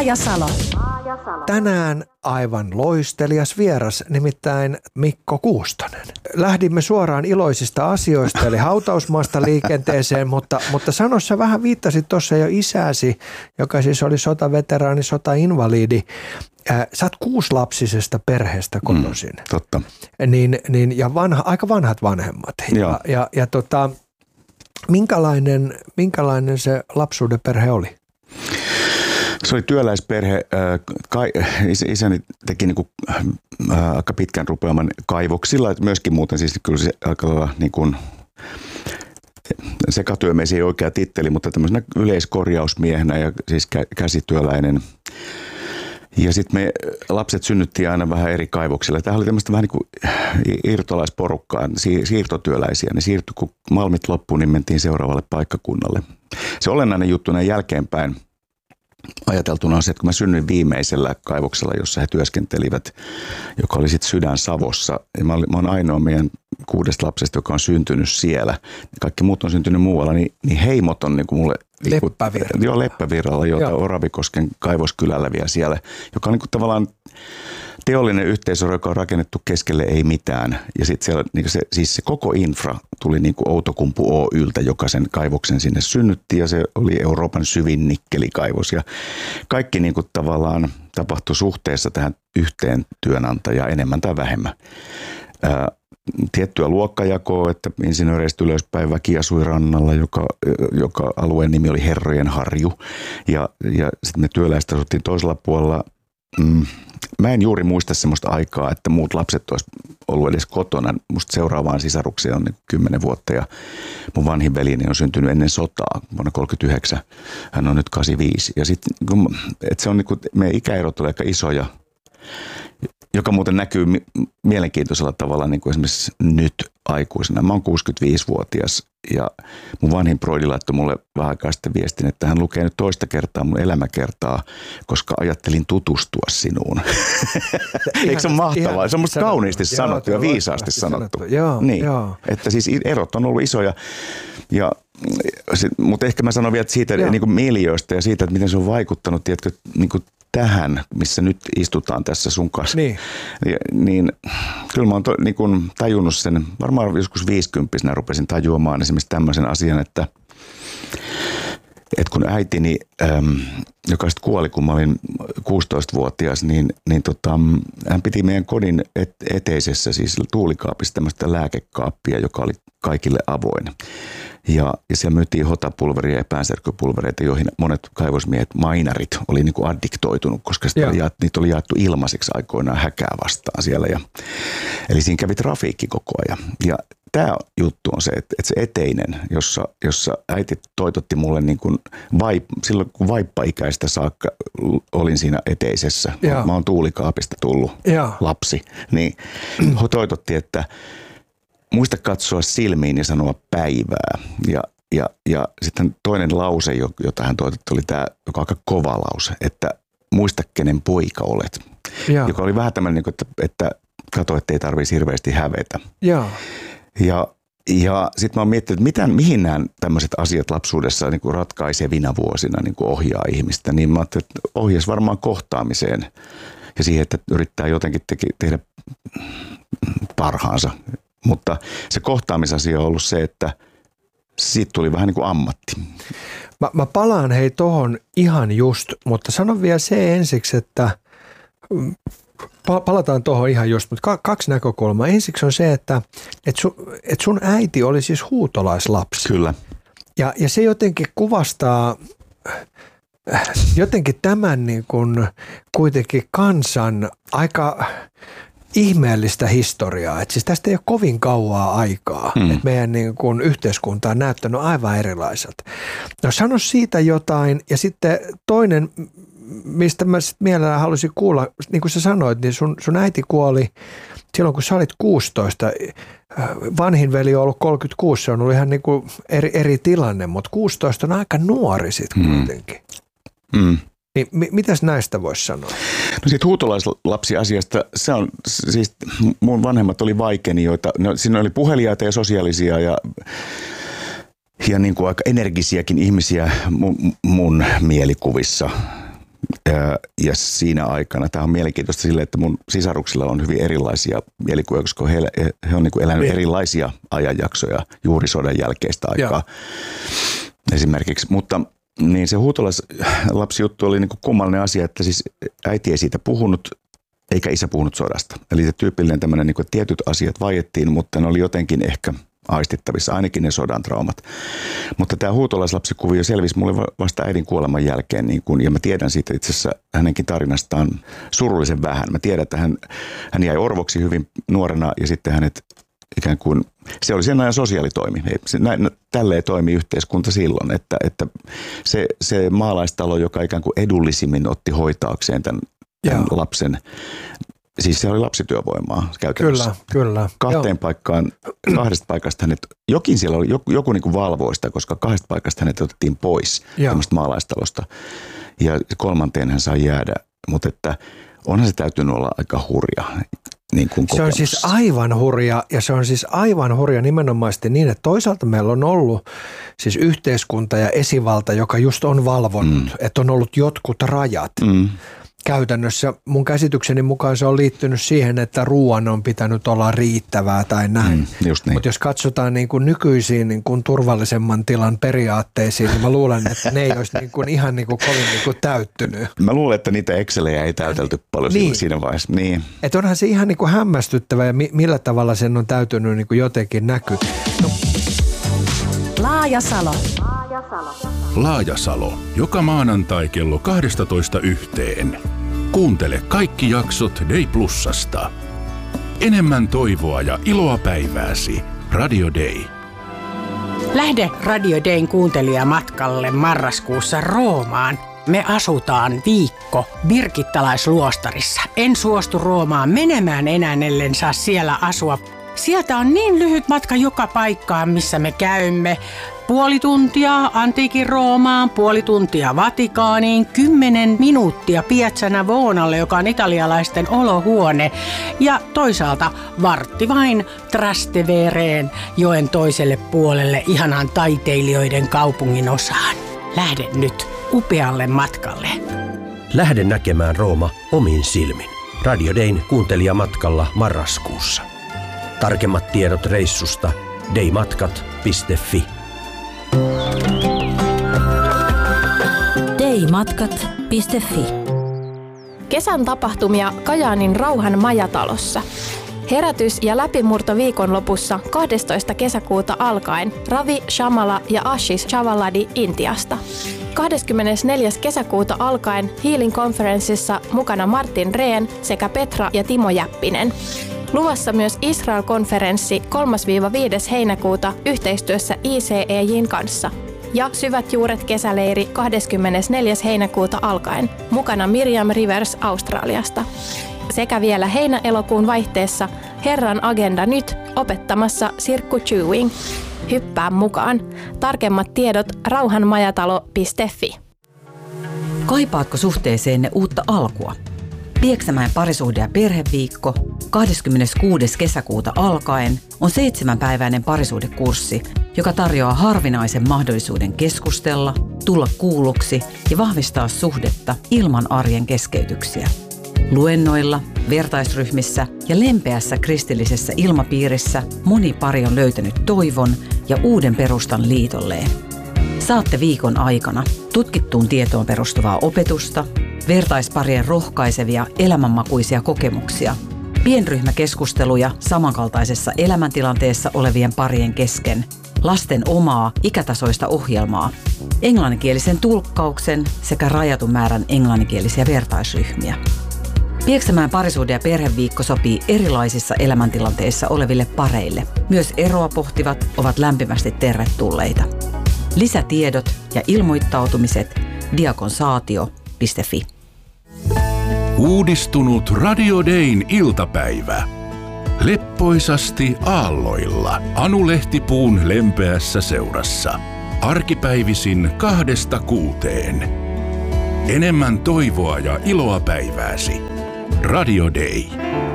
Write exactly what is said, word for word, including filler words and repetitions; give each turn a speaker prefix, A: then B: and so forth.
A: Maajasalo.
B: Tänään aivan loistelias vieras, nimittäin Mikko Kuustonen. Lähdimme suoraan iloisista asioista, eli hautausmaasta liikenteeseen, mutta, mutta sano, sä vähän viittasit tuossa jo isääsi, joka siis oli sotaveteraani, sotainvaliidi. Äh, sä oot kuusilapsisesta perheestä kotoisin.
C: Mm, totta.
B: Niin, niin, ja vanha, aika vanhat vanhemmat.
C: Joo.
B: Ja, ja, ja tota, minkälainen, minkälainen se lapsuuden perhe oli?
C: Se oli työläisperhe. Isäni teki niin kuin, ää, aika pitkän rupeaman kaivoksilla. Myöskin muuten siis kyllä se aika lailla niin kuin sekatyömies ei oikea titteli, mutta tämmöisenä yleiskorjausmiehenä ja siis käsityöläinen. Ja sitten me lapset synnyttiin aina vähän eri kaivoksilla. Tämä oli tämmöistä vähän niin kuin irtolaisporukkaa, siirtotyöläisiä. Ne siirtyi, kun malmit loppuun, niin mentiin seuraavalle paikkakunnalle. Se olennainen juttu näin jälkeenpäin ajateltuna on se, että kun mä synnyin viimeisellä kaivoksella, jossa he työskentelivät, joka oli sitten Sydän-Savossa. Ja mä, olin, mä olen ainoa meidän kuudesta lapsesta, joka on syntynyt siellä. Kaikki muut on syntynyt muualla, niin, niin heimot on niin kuin mulle...
B: Leppävirralla.
C: Joo, Leppävirralla, jota Joo. Oravikosken kaivoskylällä vielä siellä, joka on niin kuin tavallaan teollinen yhteisö, joka on rakennettu keskelle ei mitään. Ja sitten siellä niin se, siis se koko infra tuli niin kuin Outokumpu Oy:ltä, joka sen kaivoksen sinne synnytti, ja se oli Euroopan syvin nikkelikaivos. Ja kaikki niin kuin tavallaan tapahtui suhteessa tähän yhteen työnantajaan enemmän tai vähemmän. Ää, tiettyä luokkajakoa, että insinööreistä ylöspäin väki asui rannalla, joka, joka alueen nimi oli Herrojen Harju. Ja, ja sitten me työläiset asuttiin toisella puolella. Mm, mä en juuri muista semmoista aikaa, että muut lapset olisi ollut edes kotona. Musta seuraavaan sisarukseen on kymmenen vuotta ja mun vanhin veljeni on syntynyt ennen sotaa vuonna kolmekymmentäyhdeksän. Hän on nyt kahdeksankymmentäviisi. Ja sitten, että se on niinku, meidän ikäerot oli aika isoja, joka muuten näkyy mielenkiintoisella tavalla niin kuin esimerkiksi nyt aikuisena. Mä oon kuusikymmentäviisivuotias ja mun vanhin broidi laittoi mulle vähän aikaa sitten viestin, että hän lukee nyt toista kertaa mun elämäkertaa, koska ajattelin tutustua sinuun. Eikö se ole mahtavaa? Ihan, se on musta sanottu, kauniisti joo, sanottu ja viisaasti sanottu. sanottu.
B: Joo,
C: niin.
B: joo.
C: Että siis erot on ollut isoja. Ja, mutta ehkä mä sanon vielä siitä niin kuin miljöistä ja siitä, että miten se on vaikuttanut, tiedätkö, niin kuin tähän, missä nyt istutaan tässä sun kanssa,
B: niin,
C: ja, niin kyllä mä oon to, niin kun tajunnut sen, varmaan joskus viisikymppisenä rupesin tajuamaan esimerkiksi tämmöisen asian, että, että kun äitini, äm, joka sitten kuoli, kun mä olin kuusitoistavuotias, niin, niin tota, hän piti meidän kodin et, eteisessä, siis tuulikaapissa tämmöistä lääkekaappia, joka oli kaikille avoin. Ja, ja siellä myytiin hotapulveria ja päänsärkypulvereita, joihin monet kaivosmiehet, mainarit, oli niin kuin addiktoitunut, koska oli jaettu, niitä oli jaettu ilmaiseksi aikoinaan häkää vastaan siellä. Ja, eli siinä kävi trafiikki koko ajan. Ja tämä juttu on se, että, että se eteinen, jossa, jossa äiti toitotti mulle niin kuin vaip, silloin kun vaippaikäistä saakka olin siinä eteisessä, ja. Mä oon tuulikaapista tullut ja. lapsi, niin toitotti, että muista katsoa silmiin ja sanoa päivää. Ja, ja, ja sitten toinen lause, jota hän toitotti, oli tämä, joka on aika kova lause, että muista kenen poika olet. Ja. Joka oli vähän tämmöinen, että, että kato, ettei tarvitsisi hirveästi hävetä.
B: Ja,
C: ja, ja sitten mä oon miettinyt, että mitään, mihin nämä tämmöiset asiat lapsuudessa niin kuin ratkaisevina vuosina niin kuin ohjaa ihmistä. Niin mä ajattelin, että ohjaisi varmaan kohtaamiseen ja siihen, että yrittää jotenkin teki, tehdä parhaansa. Mutta se kohtaamisasia on ollut se, että siitä tuli vähän niin kuin ammatti.
B: Mä, mä palaan hei tohon ihan just, mutta sanon vielä se ensiksi, että palataan tohon ihan just, mutta kaksi näkökulmaa. Ensiksi on se, että et sun, et sun äiti oli siis huutolaislapsi.
C: Kyllä.
B: Ja, ja se jotenkin kuvastaa jotenkin tämän niin kuin kuitenkin kansan aika ihmeellistä historiaa. Että siis tästä ei ole kovin kauaa aikaa, hmm. että meidän niin kuin yhteiskunta on näyttänyt aivan erilaiselta. No sano siitä jotain ja sitten toinen, mistä mä sitten mielellään halusin kuulla, niin kuin sä sanoit, niin sun, sun äiti kuoli silloin kun sä olit kuusitoista. Vanhin veli on ollut kolmekymmentäkuusi, se on ollut ihan niin kuin eri, eri tilanne, mutta kuusitoista on aika nuori sitten kuitenkin.
C: Hmm. Hmm.
B: Niin mitäs näistä voisi sanoa?
C: No siitä huutolaislapsiasiasta, se on siis, mun vanhemmat oli vaikeinijoita, no, siinä oli puheliaita ja sosiaalisia ja, ja niin kuin aika energisiäkin ihmisiä mun, mun mielikuvissa. Ja siinä aikana, tämä on mielenkiintoista sille, että mun sisaruksilla on hyvin erilaisia mielikuvia, koska he, he on niin kuin elänyt erilaisia ajanjaksoja juuri sodan jälkeistä aikaa ja. Esimerkiksi. Mutta niin se huutolaislapsijuttu oli niin kuin kummallinen asia, että siis äiti ei siitä puhunut, eikä isä puhunut sodasta. Eli se tyypillinen tämmöinen, niin kuin tietyt asiat vaiettiin, mutta ne oli jotenkin ehkä aistittavissa, ainakin ne sodan traumat. Mutta tämä huutolaislapsikuvio selvisi mulle vasta äidin kuoleman jälkeen, niin kun, ja mä tiedän siitä itse asiassa hänenkin tarinastaan surullisen vähän. Mä tiedän, että hän, hän jäi orvoksi hyvin nuorena, ja sitten hänet ikään kuin, se oli sen ajan sosiaalitoimi. Se, näin, tälleen toimi yhteiskunta silloin, että, että se, se maalaistalo, joka ikään kuin edullisimmin otti hoitaakseen tämän, tämän lapsen, siis se oli lapsityövoimaa käytännössä.
B: Kyllä, kyllä.
C: Kahteen
B: Joo.
C: paikkaan, kahdesta paikasta hänet, jokin siellä oli, joku, joku niin kuin valvoi sitä, koska kahdesta paikasta hänet otettiin pois tämmöistä maalaistalosta. Ja kolmanteen hän sai jäädä, mutta että onhan se täytynyt olla aika hurja. Niin kuin
B: se on siis aivan hurja, ja se on siis aivan hurja nimenomaisesti niin, että toisaalta meillä on ollut siis yhteiskunta ja esivalta, joka just on valvonnut, mm. että on ollut jotkut rajat. Mm. Käytännössä mun käsitykseni mukaan se on liittynyt siihen, että ruoan on pitänyt olla riittävää tai näin. Mm, niin. Mutta jos katsotaan niin kuin nykyisiin niin kuin turvallisemman tilan periaatteisiin, niin mä luulen, että ne ei olisi niin kuin ihan niin kuin kovin niin kuin täyttynyt.
C: Mä luulen, että niitä Excelejä ei täytelty paljon niin. siinä vaiheessa. Niin.
B: Että onhan se ihan niin kuin hämmästyttävä ja mi- millä tavalla sen on täytynyt niin kuin jotenkin näkyä. No.
A: Laajasalo.
D: Laajasalo. Joka maanantai kello kaksitoista yhteen. Kuuntele kaikki jaksot Day Plusasta. Enemmän toivoa ja iloa päivääsi. Radio Day.
A: Lähde Radio Dayn kuuntelijamatkalle marraskuussa Roomaan. Me asutaan viikko birkittalaisluostarissa. En suostu Roomaan menemään enää, ellen saa siellä asua. Sieltä on niin lyhyt matka joka paikkaan, missä me käymme. Puoli tuntia antiikin Roomaan, puoli tuntia Vatikaaniin, kymmenen minuuttia Piazza Navonalle, joka on italialaisten olohuone. Ja toisaalta vartti vain Trastevereen, joen toiselle puolelle, ihanan taiteilijoiden kaupungin osaan. Lähde nyt upealle matkalle.
E: Lähde näkemään Rooma omin silmin. Radio Dayn kuuntelijamatkalla marraskuussa. Tarkemmat tiedot reissusta daymatkat piste fi.
F: daymatkat piste fi. Kesän tapahtumia Kajaanin Rauhan majatalossa. Herätys- ja läpimurto viikonlopussa kahdestoista kesäkuuta alkaen Ravi Shamala ja Ashish Chavaladi Intiasta. kahdeskymmenesneljäs kesäkuuta alkaen Healing Conferenceissa mukana Martin Rehn sekä Petra ja Timo Jäppinen. Luvassa myös Israel-konferenssi kolmas viides heinäkuuta yhteistyössä I C E J:n kanssa. Ja Syvät juuret kesäleiri kahdeskymmenesneljäs heinäkuuta alkaen. Mukana Miriam Rivers Australiasta. Sekä vielä heinä-elokuun vaihteessa Herran agenda nyt opettamassa Sirkku Chewing. Hyppää mukaan. Tarkemmat tiedot rauhanmajatalo piste fi.
G: Kaipaatko suhteeseenne uutta alkua? Pieksämäen parisuhde- ja perheviikko kahdeskymmeneskuudes kesäkuuta alkaen on seitsemänpäiväinen parisuhdekurssi, joka tarjoaa harvinaisen mahdollisuuden keskustella, tulla kuulluksi ja vahvistaa suhdetta ilman arjen keskeytyksiä. Luennoilla, vertaisryhmissä ja lempeässä kristillisessä ilmapiirissä moni pari on löytänyt toivon ja uuden perustan liitolleen. Saatte viikon aikana tutkittuun tietoon perustuvaa opetusta, vertaisparien rohkaisevia elämänmakuisia kokemuksia, pienryhmäkeskusteluja samankaltaisessa elämäntilanteessa olevien parien kesken, lasten omaa ikätasoista ohjelmaa, englanninkielisen tulkkauksen sekä rajatun määrän englanninkielisiä vertaisryhmiä. Pieksämäen parisuhde- ja perheviikko sopii erilaisissa elämäntilanteissa oleville pareille. Myös eroa pohtivat ovat lämpimästi tervetulleita. Lisätiedot ja ilmoittautumiset diakonsaatio piste fi.
D: Uudistunut Radio Dayn iltapäivä. Leppoisasti aalloilla Anu Lehtipuun lempeässä seurassa. Arkipäivisin kahdesta kuuteen. Enemmän toivoa ja iloa päivääsi. Radio Day.